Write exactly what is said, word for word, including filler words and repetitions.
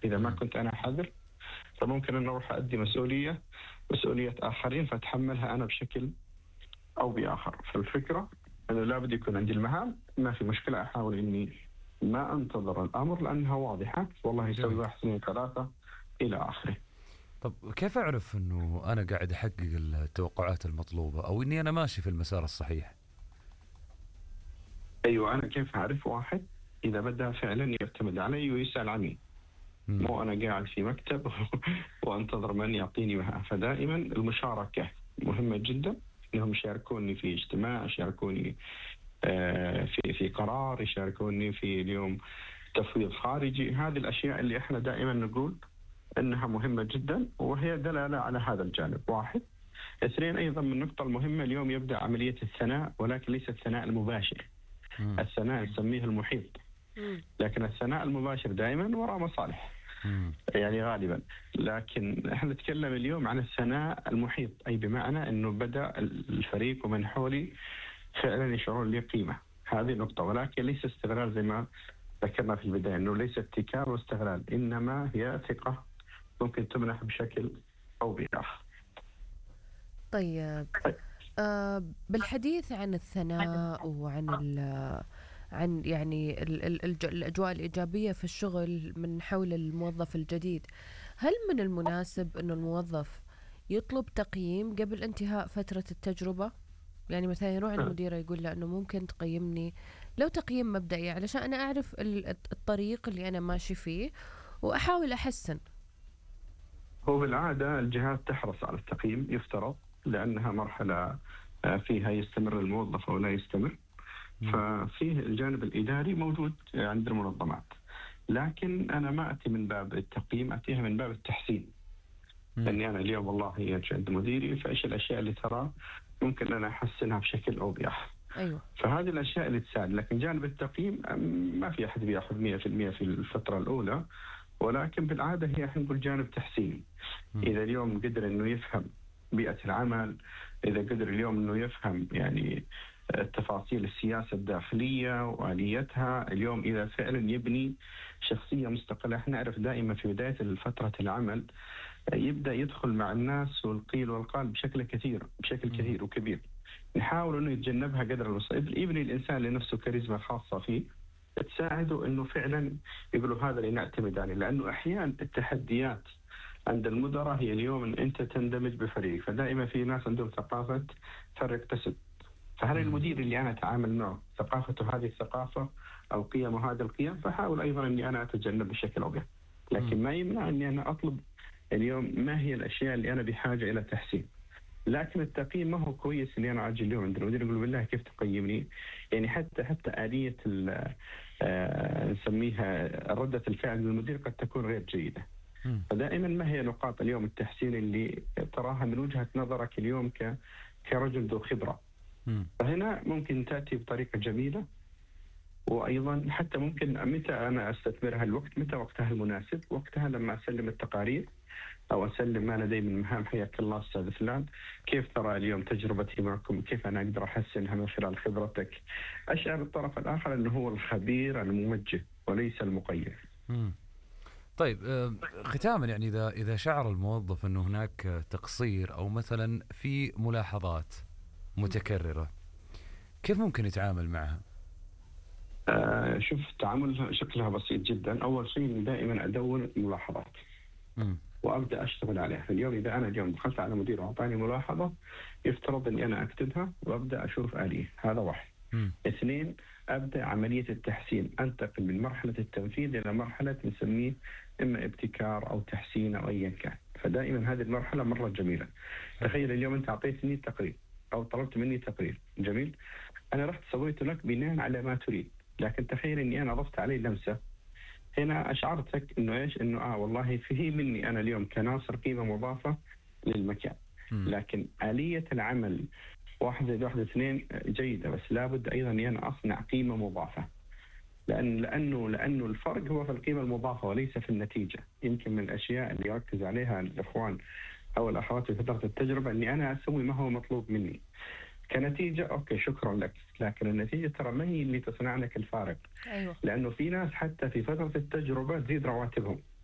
إذا ما كنت أنا حذر فممكن أن أروح أؤدي مسؤولية مسؤولية آخرين فأتحملها أنا بشكل أو بآخر. فالفكرة أنه لابد يكون عندي المهام، ما في مشكلة أحاول إني ما أنتظر الأمر لأنها واضحة، والله يسوي واحد اثنين ثلاثة إلى آخره. طب كيف أعرف أنه أنا قاعد أحقق التوقعات المطلوبة أو إني أنا ماشي في المسار الصحيح؟ أيوة، أنا كيف أعرف؟ واحد، إذا بدأ فعلا يعتمد علي ويسأل عني، مم. مو أنا قاعد في مكتب وأنتظر من يعطيني مهام. فدائما المشاركة مهمة جدا، إنهم يشاركوني في اجتماع، يشاركوني في في قرار، يشاركوني في اليوم تفويض خارجي. هذه الأشياء اللي إحنا دائما نقول أنها مهمة جدا، وهي دلالة على هذا الجانب. واحد. اثنين، أيضا من النقطة المهمة اليوم يبدأ عملية الثناء، ولكن ليس الثناء المباشر. مم. الثناء نسميه المحيط، مم. لكن الثناء المباشر دائما وراء مصالح، مم. يعني غالبا. لكن احنا نتكلم اليوم عن الثناء المحيط، أي بمعنى أنه بدأ الفريق ومن حولي فعلا يشعرون لي قيمة. هذه نقطة، ولكن ليس استغلال زي ما ذكرنا في البداية، أنه ليس اتكال واستغلال، إنما هي ثقة ممكن تمنح بشكل أو بآخر. طيب, طيب. آه بالحديث عن الثناء وعن عن يعني ال ال ال الأجواء الإيجابية في الشغل من حول الموظف الجديد، هل من المناسب أنه الموظف يطلب تقييم قبل انتهاء فترة التجربة؟ يعني مثلا يروح عند مديره يقول له أنه ممكن تقيمني لو تقييم مبدئي علشان أنا أعرف الطريق اللي أنا ماشي فيه وأحاول أحسن. هو بالعادة الجهات تحرص على التقييم يفترض، لأنها مرحلة فيها يستمر الموظف أو لا يستمر. ففيه الجانب الإداري موجود عند المنظمات، لكن أنا ما أتي من باب التقييم، أتيها من باب التحسين. لأني أنا اليوم والله يجي عند مديري، فإيش الأشياء اللي ترى ممكن أنا أحسنها بشكل أو بآخر. أيوة. فهذه الأشياء اللي تساعد. لكن جانب التقييم ما في أحد بيأخذ مئة في المئة في الفترة الأولى، ولكن بالعادة هي احنا نقول جانب تحسيني. إذا اليوم قدر إنه يفهم بيئة العمل، إذا قدر اليوم إنه يفهم يعني تفاصيل السياسة الداخلية وآليتها، اليوم إذا فعلا يبني شخصية مستقلة. احنا نعرف دائما في بداية فترة العمل يبدأ يدخل مع الناس والقيل والقال بشكل كثير بشكل كثير وكبير، نحاول إنه يتجنبها قدر المستطاع. يبني الإنسان لنفسه كاريزما خاصة فيه تساعده إنه فعلا يقولوا هذا اللي نعتمد عليه. لأنه أحيانا التحديات عند المدراء هي اليوم إن أنت تندمج بفريق، فدائما في ناس عندهم ثقافة فرق تسد. فهل المدير اللي أنا أتعامل معه ثقافته هذه الثقافة أو قيمه هذه القيم؟ فحاول أيضا إني أنا أتجنب بشكل أو بآخر، لكن ما يمنع إني أنا أطلب اليوم ما هي الأشياء اللي أنا بحاجة إلى تحسين. لكن التقييم ما هو كويس إني أنا أجي اليوم عند المدير أقول بالله كيف تقيمني؟ يعني حتى حتى آلية آه نسميها ردة الفعل للمدير قد تكون غير جيدة. فدائما ما هي نقاط اليوم التحسين اللي تراها من وجهة نظرك اليوم ك كرجل ذو خبرة؟ فهنا ممكن تأتي بطريقة جميلة. وأيضا حتى ممكن متى أنا أستثمرها الوقت، متى وقتها المناسب؟ وقتها لما أسلم التقارير أو أسلم ما لدي من مهام. حياك الله أستاذ فلان، كيف ترى اليوم تجربتي معكم؟ كيف أنا أقدر أحسنها من خلال خبرتك؟ أشعر الطرف الآخر أنه هو الخبير الموجه وليس المقيم. مم. طيب ختاما، يعني إذا إذا شعر الموظف أنه هناك تقصير أو مثلا في ملاحظات متكررة، كيف ممكن يتعامل معها؟ آه شوف، التعامل شكلها بسيط جدا. أول شيء دائما أدون ملاحظات م. وأبدأ أشتغل عليها. اليوم إذا أنا اليوم دخلت على مدير وأعطاني ملاحظة، يفترض أني أنا أكتبها وأبدأ أشوف آلية. هذا واحد. م. اثنين، أبدأ عملية التحسين، أنتقل من مرحلة التنفيذ إلى مرحلة نسميه إما ابتكار أو تحسين أو أيا كان. فدائما هذه المرحلة مرة جميلة. تخيل اليوم أنت أعطيتني تقرير أو طلبت مني تقرير جميل، أنا رحت سويت لك بناء على ما تريد، لكن تخيل إني أنا أضفت عليه لمسة. هنا أشعرتك إنه إيش؟ إنه آه والله فيه مني أنا اليوم كناصر قيمة مضافة للمكان. م. لكن آلية العمل واحد زائد واحد اثنين جيدة، بس لابد أيضا أن أنا أصنع قيمة مضافة. لأن لأنه لأنه الفرق هو في القيمة المضافة وليس في النتيجة. يمكن من الأشياء اللي يركز عليها الإخوان أو الأخوات في فترة التجربة إني أنا أسوي ما هو مطلوب مني كنتيجة. أوكي شكرا لك، لكن النتيجة ترى ما هي اللي تصنع لك الفارق. أيوة. لأنه في ناس حتى في فترة التجربة تزيد رواتبهم.